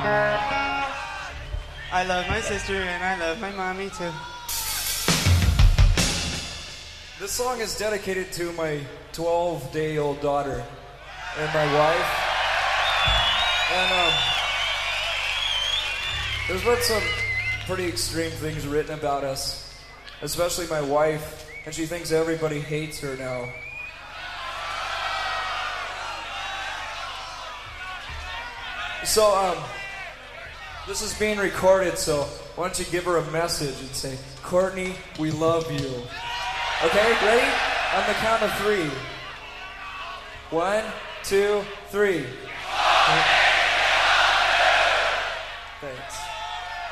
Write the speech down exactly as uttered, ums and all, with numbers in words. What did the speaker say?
I love my sister and I love my mommy too. This song is dedicated to my twelve-day-old daughter and my wife. And um, there's been some pretty extreme things written about us, especially my wife, and she thinks everybody hates her now. So, um, this is being recorded, so why don't you give her a message and say, Courtney, we love you. Okay, ready? On the count of three. One, two, three.